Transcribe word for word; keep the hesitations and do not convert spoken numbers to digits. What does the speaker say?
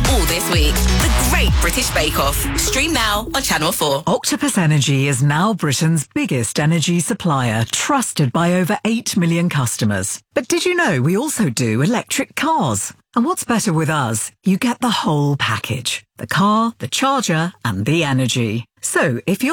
all this week. The Great British Bake Off. Stream now on Channel four. Octopus Energy is now Britain's biggest energy supplier, trusted by over eight million customers. But did you know we also do electric cars? And what's better with us? You get the whole package. The car, the charger, and the energy. So if you're